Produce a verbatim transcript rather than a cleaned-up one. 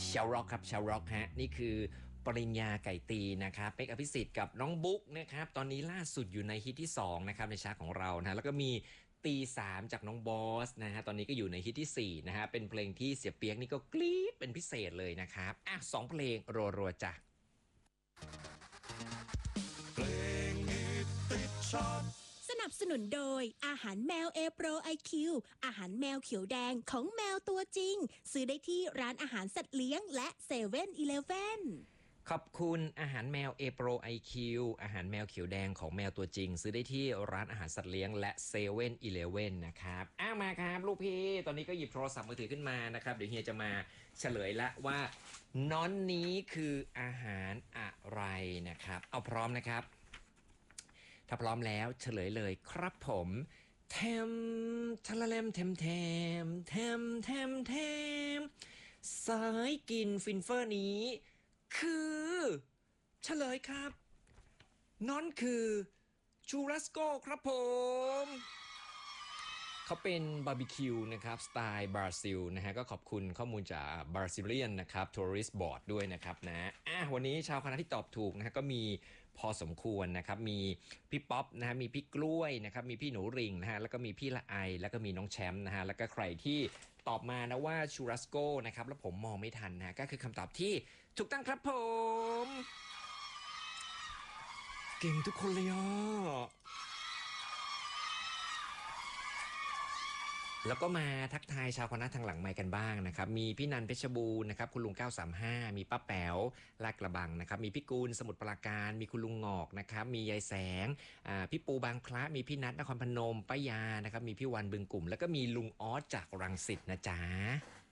ชาวร็อกครับชาวร็อกฮะนี่คือปริญญาไก่ตีนะครับเป็กอภิสิทธิ์กับน้องบุ๊กนะครับตอนนี้ล่าสุดอยู่ในฮิตที่สองนะครับในชาร์ตของเรานะแล้วก็มีตีสามจากน้องบอสนะฮะตอนนี้ก็อยู่ในฮิตที่สี่นะฮะเป็นเพลงที่เสียเปียกนี่ก็กรี๊ดเป็นพิเศษเลยนะครับอ่ะสองเพลงรัวๆจ้ะเพลงฮิตติดชาร์ตสนับสนุนโดยอาหารแมวเอโปรไอคิวอาหารแมวเขียวแดงของแมวตัวจริงซื้อได้ที่ร้านอาหารสัตว์เลี้ยงและเซเว่นอีเลฟเว่นขอบคุณอาหารแมว A Pro ไอ คิว อาหารแมวเขียวแดงของแมวตัวจริงซื้อได้ที่ร้านอาหารสัตว์เลี้ยงและเซเว่นอีเลฟเว่นนะครับอ้ามาครับลูกพี่ตอนนี้ก็หยิบโทรศัพท์มือถือขึ้นมานะครับเดี๋ยวเฮียจะมาเฉลยละว่าน้อนนี้คืออาหารอะไรนะครับเอาพร้อมนะครับถ้าพร้อมแล้วเฉลยเลยครับผมเทมทะละเลมเทมเทมเทมเทมเทมสายกินฟินเฟอร์นี้คือเฉลยครับน้อนคือชูรัสโกครับผมเขาเป็นบาร์บีคิวนะครับสไตล์บราซิลนะฮะก็ขอบคุณข้อมูลจากบราซิเลียนนะครับทัวริสต์บอร์ดด้วยนะครับนะอ่ะวันนี้ชาวคณะที่ตอบถูกนะฮะก็มีพอสมควรนะครับมีพี่ป๊อปนะฮะมีพี่กล้วยนะครับมีพี่หนูริงนะฮะแล้วก็มีพี่ละไอแล้วก็มีน้องแชมป์นะฮะแล้วก็ใครที่ตอบมานะว่าชูรัสโกนะครับแล้วผมมองไม่ทันนะก็คือคำตอบที่ถูกต้องครับผมเก่งทุกคนเลยอ่ะแล้วก็มาทักทายชาวคณะทางหลังไมค์กันบ้างนะครับมีพี่นันเพชรบูรณ์นะครับคุณลุงเก้าสามห้ามีป้าแป๋วลาดกระบังนะครับมีพี่กูลสมุทรปราการมีคุณลุงงอกนะครับมียายแสงอ่าพี่ปูบางคละมีพี่นัทนครพนมป้ายานะครับมีพี่วันบึงกลุ่มแล้วก็มีลุงออสจากรังสิตนะจ๊ะ